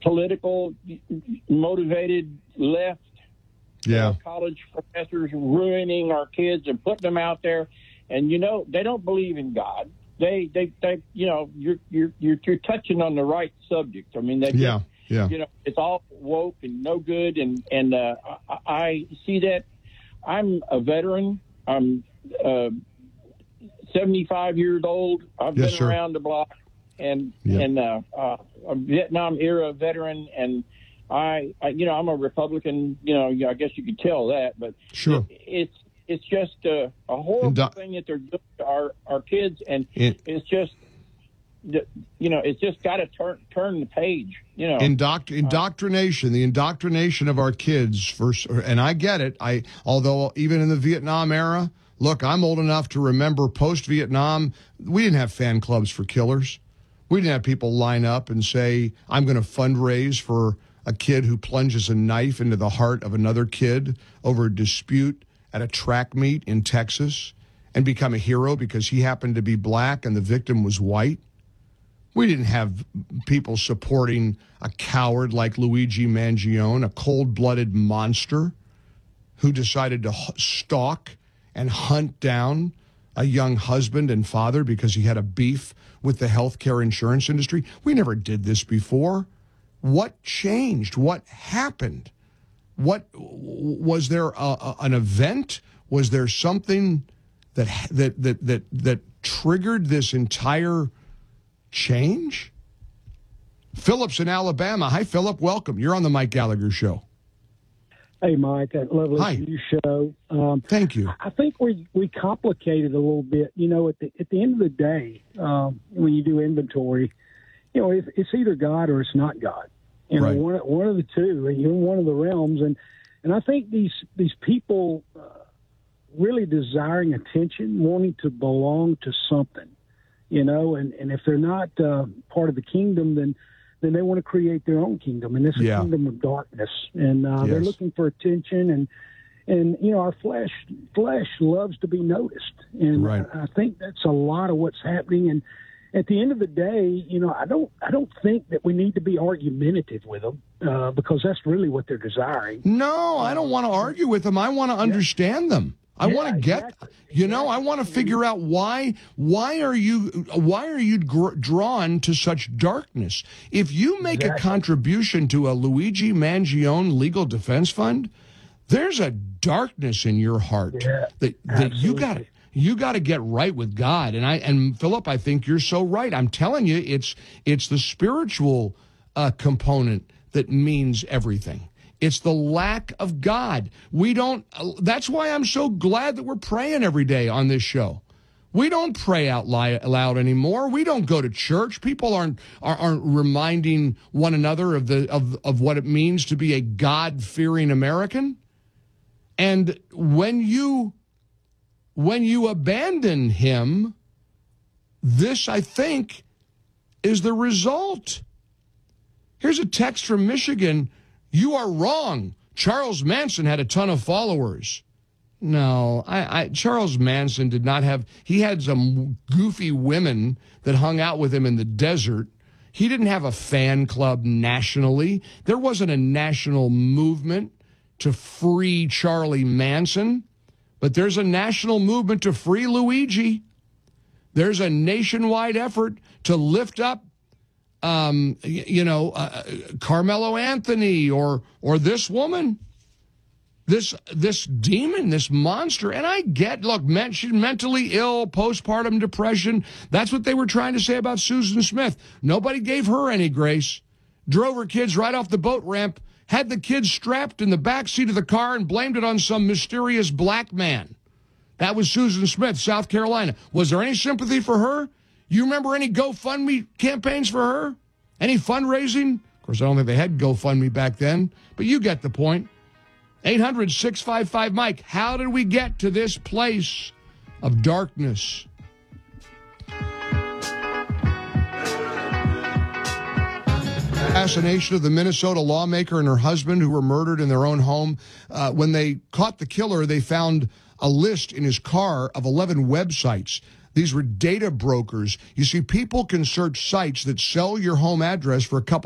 political motivated left. Yeah. College professors ruining our kids and putting them out there, and they don't believe in God. They you're touching on the right subject. I mean, it's all woke and no good, and I see that. I'm a veteran. I'm 75 years old. I've been around the block, and a Vietnam era veteran, and I'm a Republican. I guess you could tell that, but sure, it's just a horrible thing that they're doing to our kids, and it's just it's just got to turn the page. Indoctrination, the indoctrination of our kids. And I get it. Although even in the Vietnam era, look, I'm old enough to remember post-Vietnam, we didn't have fan clubs for killers. We didn't have people line up and say, I'm going to fundraise for a kid who plunges a knife into the heart of another kid over a dispute at a track meet in Texas and become a hero because he happened to be black and the victim was white. We didn't have people supporting a coward like Luigi Mangione, a cold-blooded monster who decided to stalk and hunt down a young husband and father because he had a beef with the healthcare insurance industry. We never did this before. What changed? What happened? What was there an event? Was there something that triggered this entire change? Philip's in Alabama. Hi, Philip. Welcome. You're on the Mike Gallagher Show. Hey, Mike. Lovely new show. Thank you. I think we complicated a little bit. At the end of the day, when you do inventory, it's either God or it's not God. Right. One of the two. You're in one of the realms, and I think these people really desiring attention, wanting to belong to something, and if they're not part of the kingdom, then they want to create their own kingdom, and this is a kingdom of darkness, and they're looking for attention, and our flesh loves to be noticed, and I think that's a lot of what's happening. And at the end of the day, I don't think that we need to be argumentative with them because that's really what they're desiring. No, I don't want to argue with them. I want to understand them. I want to get, I want to figure out why are you drawn to such darkness? If you make a contribution to a Luigi Mangione legal defense fund, there's a darkness in your heart that you got to get right with God. And Philip, I think you're so right. I'm telling you, it's the spiritual component that means everything. It's the lack of God. That's why I'm so glad that we're praying every day on this show. We don't pray out loud anymore. We don't go to church. People aren't reminding one another of what it means to be a God-fearing American. And when you abandon him, this, I think, is the result. Here's a text from Michigan. You are wrong. Charles Manson had a ton of followers. No, Charles Manson did not have, he had some goofy women that hung out with him in the desert. He didn't have a fan club nationally. There wasn't a national movement to free Charlie Manson, but there's a national movement to free Luigi. There's a nationwide effort to lift up Carmelo Anthony or this woman, this demon, this monster. And I get, look, she's mentally ill, postpartum depression. That's what they were trying to say about Susan Smith. Nobody gave her any grace. Drove her kids right off the boat ramp, had the kids strapped in the back seat of the car and blamed it on some mysterious black man. That was Susan Smith, South Carolina. Was there any sympathy for her? You remember any GoFundMe campaigns for her? Any fundraising? Of course, I don't think they had GoFundMe back then, but you get the point. 800-655-MIKE. How did we get to this place of darkness? Assassination of the Minnesota lawmaker and her husband who were murdered in their own home. When they caught the killer, they found a list in his car of 11 websites. These were data brokers. You see, people can search sites that sell your home address for a couple